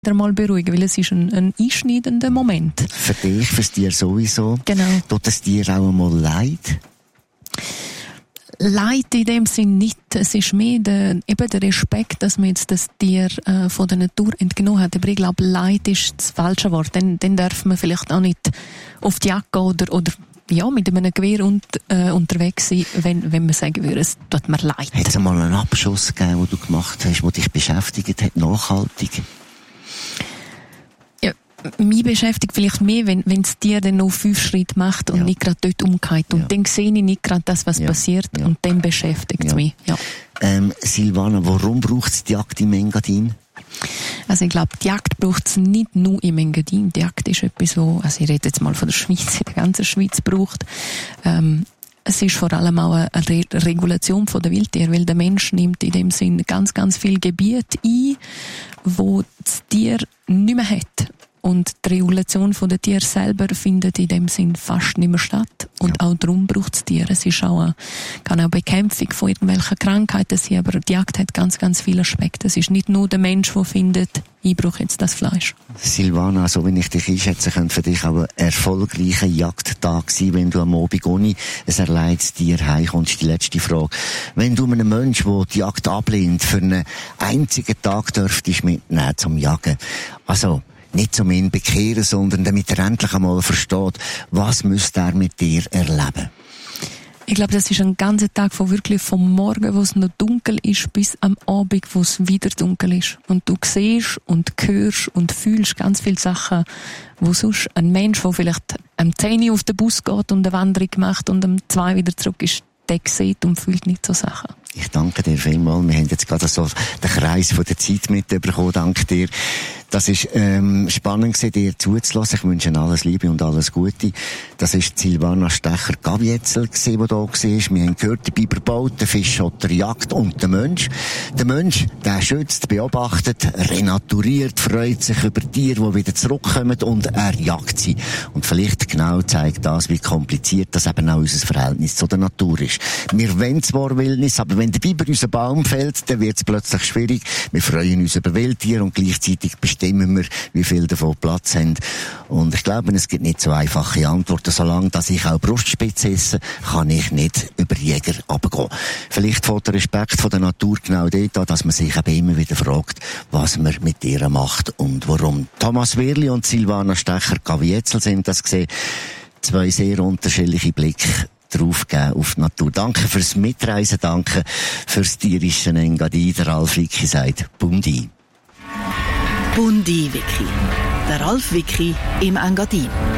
mal beruhigen, weil es ist ein einschneidender Moment. Für dich, fürs Tier sowieso. Genau. Tut das Tier auch einmal leid? Leid in dem Sinn nicht. Es ist mehr der Respekt, dass man jetzt das Tier von der Natur entgenommen hat. Aber ich glaube, Leid ist das falsche Wort. Dann darf man vielleicht auch nicht auf die Jagd gehen oder mit einem Gewehr unterwegs sein, wenn man sagen würde, es tut mir leid. Hat es einmal einen Abschuss gegeben, den du gemacht hast, der dich beschäftigt hat, nachhaltig? Mich beschäftigt vielleicht mehr, wenn das Tier dann noch 5 Schritte macht und nicht gerade dort umgeht. Und dann sehe ich nicht gerade das, was passiert. Ja. Und dann beschäftigt es mich. Ja. Silvana, warum braucht es die Jagd im Engadin? Also ich glaube, die Jagd braucht es nicht nur im Engadin. Die Jagd ist etwas, also ich rede jetzt mal von der Schweiz, in der ganzen Schweiz braucht. Es ist vor allem auch eine Regulation von der Wildtiere, weil der Mensch nimmt in dem Sinn ganz, ganz viel Gebiet ein, wo das Tier nicht mehr hat. Und die Regulation der Tiere selber findet in dem Sinn fast nicht mehr statt. Und auch darum braucht es Tiere. Es ist auch kann auch Bekämpfung von irgendwelchen Krankheiten sein, aber die Jagd hat ganz, ganz viele Aspekte. Es ist nicht nur der Mensch, der findet, ich brauche jetzt das Fleisch. Silvana, so wie ich dich einschätze, könnte für dich auch ein erfolgreicher Jagdtag sein, wenn du am Abend ohne ein erleides Tier heimkommst. Die letzte Frage. Wenn du einem Menschen, der die Jagd ablehnt, für einen einzigen Tag dürftest mitnehmen zum Jagen, also nicht zum ihn bekehren, sondern damit er endlich einmal versteht, was müsste er mit dir erleben? Ich glaube, das ist ein ganzer Tag von wirklich vom Morgen, wo es noch dunkel ist, bis am Abend, wo es wieder dunkel ist. Und du siehst und hörst und fühlst ganz viele Sachen, wo sonst ein Mensch, der vielleicht am 10 Uhr auf den Bus geht und eine Wanderung macht und am 2 wieder zurück ist, der sieht und fühlt nicht so Sachen. Ich danke dir vielmals. Wir haben jetzt gerade so den Kreis von der Zeit mitbekommen. Danke dir. Das ist spannend gewesen, dir zuzulassen. Ich wünsche Ihnen alles Liebe und alles Gute. Das ist Silvana Stecher-Gavietzel gewesen, die da war. Wir haben gehört, der Biber baut, der Fischotter jagt und der Mensch. Der Mensch, der schützt, beobachtet, renaturiert, freut sich über Tiere, die wieder zurückkommen und er jagt sie. Und vielleicht genau zeigt das, wie kompliziert das eben auch unser Verhältnis zu der Natur ist. Wir wollen zwar Wildnis, aber wenn der Biber unseren Baum fällt, dann wird es plötzlich schwierig. Wir freuen uns über Wildtiere und gleichzeitig bestimmen wir, wie viel davon Platz haben. Und ich glaube, es gibt nicht so einfache Antworten. Solange dass ich auch Brustspitze esse, kann ich nicht über Jäger runtergehen. Vielleicht fällt der Respekt von der Natur genau dort an, dass man sich eben immer wieder fragt, was man mit ihr macht und warum. Thomas Wehrli und Silvana Stecher-Gavietzel sind das gesehen. 2 sehr unterschiedliche Blicke draufgeben auf die Natur. Danke fürs Mitreisen, danke fürs tierische Engadin. Der Ralf Wicki sagt Bundi. Bundi Wicki. Der Ralf Wicki im Engadin.